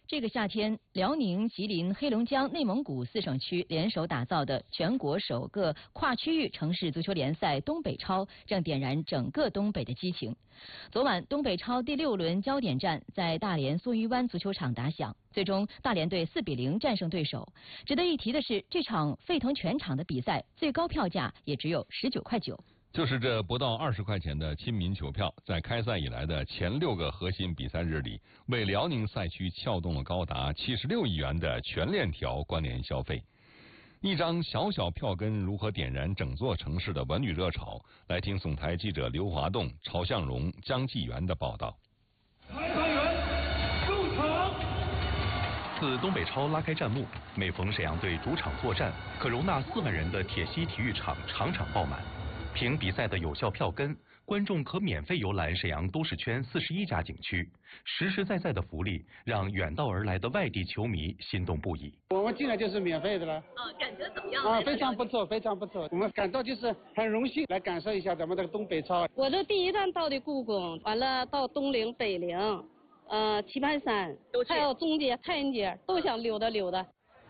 这个夏天，辽宁、吉林、黑龙江、内蒙古4省区联手打造的全国首个跨区域城市足球联赛东北超，正点燃整个东北的激情。昨晚，东北超第6轮焦点战在大连梭鱼湾足球场打响，最终大连队4比0战胜对手。值得一提的是，这场沸腾全场的比赛，最高票价也只有19.9块。 就是这不到20块钱的亲民球票，在开赛以来的前6个核心比赛日里，为辽宁赛区撬动了高达76亿元的全链条关联消费。一张小小票根如何点燃整座城市的文旅热潮？来听总台记者刘华栋、曹向荣、江继元的报道。 裁判员入场。 自东北超拉开战幕，每逢沈阳队主场作战，可容纳4万人的铁西体育场场场爆满。凭比赛的有效票根，观众可免费游览沈阳都市圈41家景区，实实在在的福利让远道而来的外地球迷心动不已。 我们进来就是免费的了。 感觉怎么样？ 非常不错，非常不错。我们感到就是很荣幸来感受一下咱们这个东北超。 我这第一站到的故宫，完了到东陵、北陵，棋盘山，还有中街、太原街，都想溜达溜达。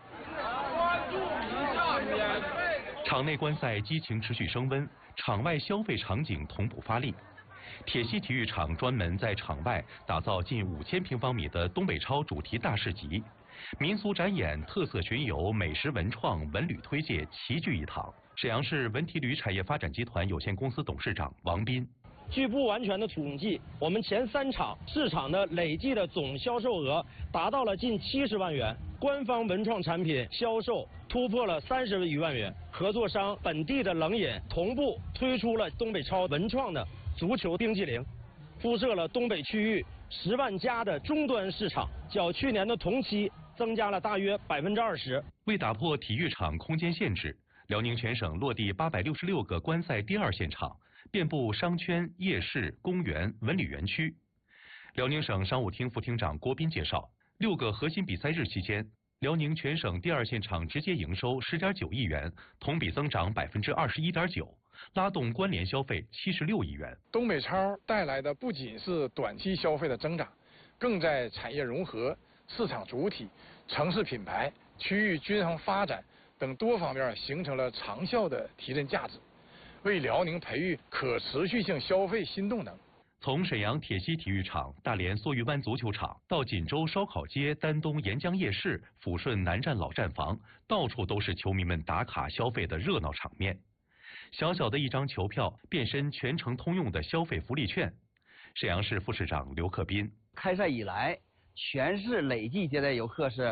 场内观赛激情持续升温，场外消费场景同步发力。铁西体育场专门在场外打造近5000平方米的东北超主题大市集，民俗展演、特色巡游、美食文创、文旅推介齐聚一堂。沈阳市文体旅产业发展集团有限公司董事长王斌。 据不完全的统计，我们前3场市场的累计的总销售额达到了近70万元，官方文创产品销售突破了30余万元，合作商本地的冷饮同步推出了东北超文创的足球冰激凌，铺设了东北区域10万家的终端市场，较去年的同期增加了大约20%。 为打破体育场空间限制，辽宁全省落地866个观赛第2现场，遍布商圈、夜市、公园、文旅园区。辽宁省商务厅副厅长郭斌介绍，6个核心比赛日期间，辽宁全省第2现场直接营收10.9亿元，同比增长21.9%，拉动关联消费76亿元。 东北超带来的不仅是短期消费的增长，更在产业融合、市场主体、城市品牌、区域均衡发展等多方面形成了长效的提振价值，为辽宁培育可持续性消费新动能。 从沈阳铁西体育场、大连梭鱼湾足球场到锦州烧烤街、丹东沿江夜市、抚顺南站老站房，到处都是球迷们打卡消费的热闹场面。小小的一张球票变身全城通用的消费福利券。沈阳市副市长刘克斌： 开赛以来，全市累计接待游客是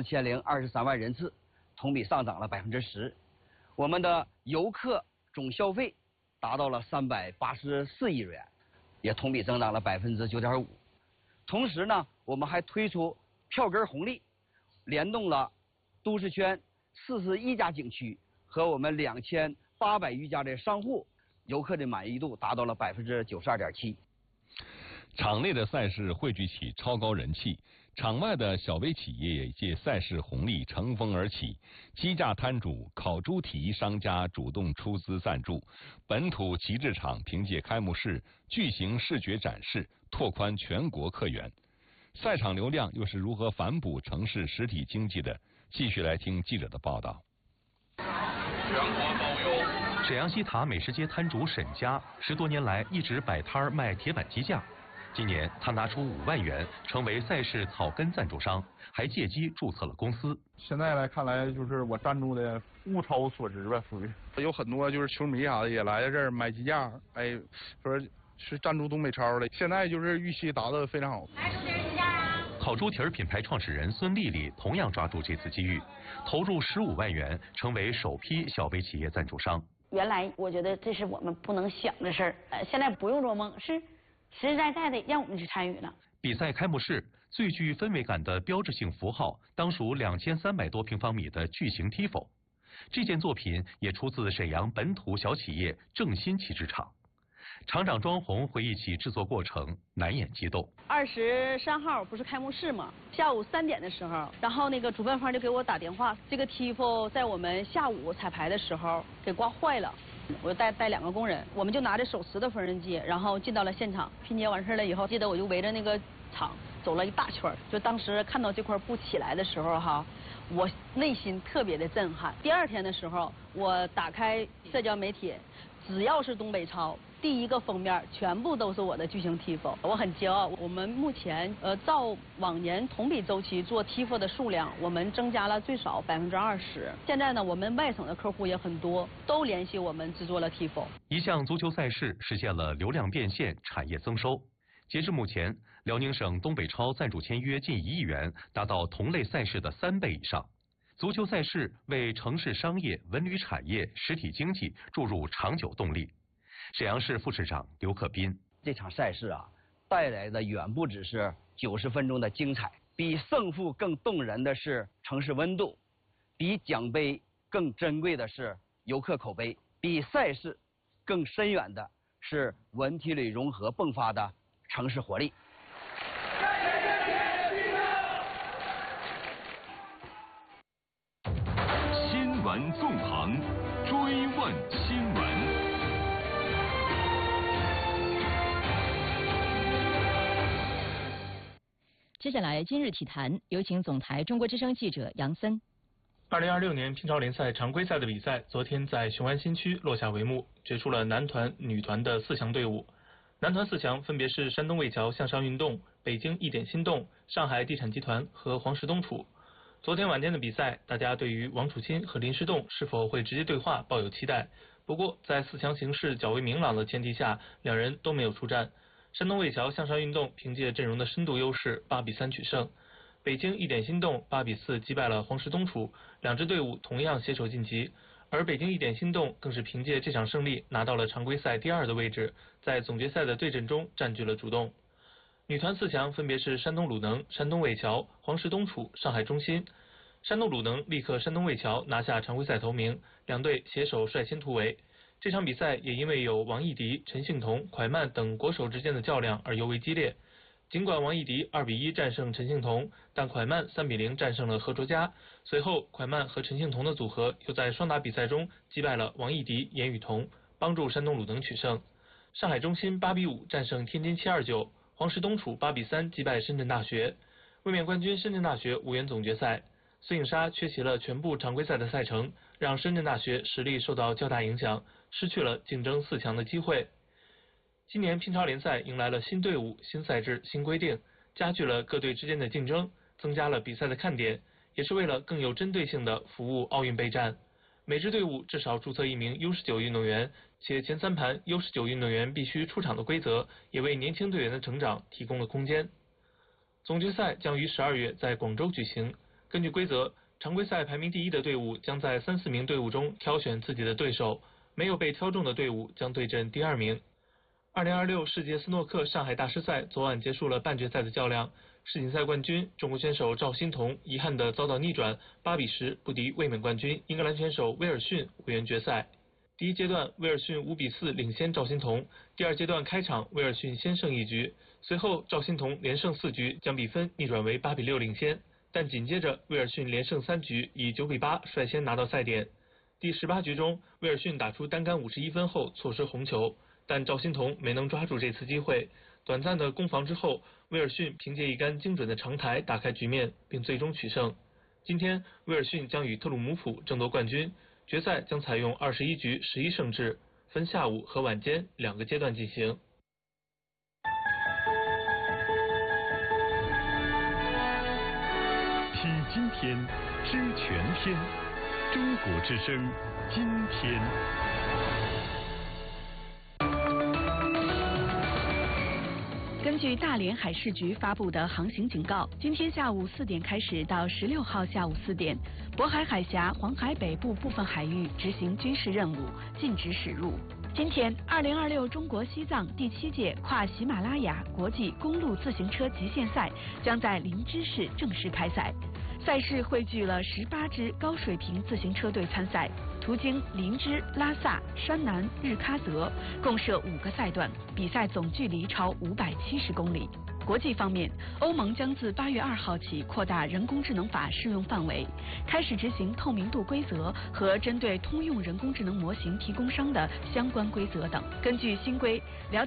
4023万人次，同比上涨了10%。我们的游客总消费达到了384亿元，也同比增长了9.5%。同时呢，我们还推出票根红利，联动了都市圈41家景区和我们2800余家的商户，游客的满意度达到了92.7%。 场内的赛事汇聚起超高人气，场外的小微企业也借赛事红利乘风而起。鸡架摊主、烤猪体育商家主动出资赞助，本土旗帜厂凭借开幕式巨型视觉展示拓宽全国客源。赛场流量又是如何反哺城市实体经济的？继续来听记者的报道。 全国保佑。沈阳西塔美食街摊主沈家10多年来一直摆摊卖铁板鸡架。今年他拿出5万元成为赛事草根赞助商，还借机注册了公司。 现在来看来，就是我赞助的物超所值吧，属于有很多就是球迷啥的也来这儿买鸡架，说是赞助东北超的。现在就是预期达到非常好。 来猪蹄儿鸡架啊！ 烤猪蹄儿品牌创始人孙丽丽同样抓住这次机遇，投入15万元成为首批小微企业赞助商。 原来我觉得这是我们不能想的事儿，现在不用做梦，是实实在在的让我们去参与了。 比赛开幕式最具氛围感的标志性符号，当属2300多平方米的巨型 Tifo。这件作品也出自沈阳本土小企业正新旗帜厂。厂长庄红回忆起制作过程，难掩激动。 23号不是开幕式吗？下午3点的时候，然后那个主办方就给我打电话，这个 Tifo 在我们下午彩排的时候给刮坏了。我就带2个工人，我们就拿着手持的缝纫机，然后进到了现场。拼接完事了以后，记得我就围着那个场，走了一大圈。就当时看到这块布起来的时候哈，我内心特别的震撼。第二天的时候，我打开社交媒体，只要是东北超，第一个封面全部都是我的巨型 TIFO， 我很骄傲。我们目前照往年同比周期做 TIFO 的数量，我们增加了最少20%。现在呢，我们外省的客户也很多，都联系我们制作了 TIFO。 一项足球赛事实现了流量变现、产业增收。截至目前，辽宁省东北超赞助签约近1亿元，达到同类赛事的3倍以上。足球赛事为城市商业、文旅产业、实体经济注入长久动力。沈阳市副市长刘克斌： 这场赛事啊，带来的远不只是90分钟的精彩，比胜负更动人的是城市温度，比奖杯更珍贵的是游客口碑，比赛事更深远的是文体旅融合迸发的城市活力。 新闻纵横，追问新闻。 接下来今日体坛，有请总台中国之声记者杨森。 2026年乒超联赛常规赛的比赛昨天在雄安新区落下帷幕，决出了男团、女团的4强队伍。男团4强分别是山东魏桥向上运动、北京易点心动、上海地产集团和黄石东储。昨天晚间的比赛，大家对于王楚钦和林诗栋是否会直接对话抱有期待。不过，在4强形势较为明朗的前提下，两人都没有出战。山东魏桥向上运动凭借阵容的深度优势8比3取胜，北京易点心动8比4击败了黄石东储，两支队伍同样携手晋级。而北京易点心动更是凭借这场胜利拿到了常规赛第2的位置，在总决赛的对阵中占据了主动。女团4强分别是山东鲁能、山东魏桥、黄石东储、上海中心。山东鲁能力克山东魏桥拿下常规赛头名，两队携手率先突围。这场比赛也因为有王艺迪、陈幸同、蒯曼等国手之间的较量而尤为激烈。尽管王艺迪2比1战胜陈幸同，但蒯曼3比0战胜了何卓佳。随后，蒯曼和陈幸同的组合又在双打比赛中击败了王艺迪、严雨桐，帮助山东鲁能取胜。上海中心8比5战胜天津729，黄石东储8比3击败深圳大学。卫冕冠军深圳大学无缘总决赛。孙颖莎缺席了全部常规赛的赛程，让深圳大学实力受到较大影响，失去了竞争4强的机会。今年乒超联赛迎来了新队伍、新赛制、新规定，加剧了各队之间的竞争，增加了比赛的看点，也是为了更有针对性的服务奥运备战。每支队伍至少注册1名U19运动员，且前3盘U19运动员必须出场的规则，也为年轻队员的成长提供了空间。总决赛将于12月在广州举行。根据规则，常规赛排名第1的队伍将在3、4名队伍中挑选自己的对手，没有被挑中的队伍将对阵第2名。2026世界斯诺克上海大师赛昨晚结束了半决赛的较量，世锦赛冠军中国选手赵欣彤遗憾地遭到逆转，8比10不敌卫冕冠军英格兰选手威尔逊，无缘决赛。第1阶段，威尔逊5比4领先赵欣彤。第2阶段开场，威尔逊先胜1局，随后赵欣彤连胜4局，将比分逆转为8比6领先。但紧接着，威尔逊连胜3局，以9比8率先拿到赛点。第18局中，威尔逊打出单杆51分后错失红球，但赵欣彤没能抓住这次机会。短暂的攻防之后，威尔逊凭借一杆精准的长台打开局面，并最终取胜。今天，威尔逊将与特鲁姆普争夺冠军。决赛将采用21局11胜制，分下午和晚间2个阶段进行。 听今天，知全天，中国之声，今天。 根据大连海事局发布的航行警告，今天下午4点开始到16号下午4点，渤海海峡、黄海北部部分海域执行军事任务，禁止驶入。今天，2026中国西藏第7届跨喜马拉雅国际公路自行车极限赛将在林芝市正式开赛。赛事汇聚了18支高水平自行车队参赛，途经林芝、拉萨、山南、日喀则，共设5个赛段，比赛总距离超570公里。国际方面，欧盟将自8月2号起扩大人工智能法适用范围，开始执行透明度规则和针对通用人工智能模型提供商的相关规则等。根据新规，聊天